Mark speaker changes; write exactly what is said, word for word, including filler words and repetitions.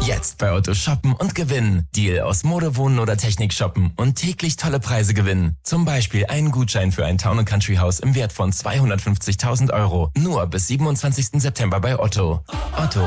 Speaker 1: Jetzt bei Otto shoppen und gewinnen. Deal aus Mode, Wohnen oder Technik shoppen und täglich tolle Preise gewinnen. Zum Beispiel einen Gutschein für ein Town- und Country Haus im Wert von zweihundertfünfzigtausend Euro. Nur bis siebenundzwanzigsten September bei Otto. Otto,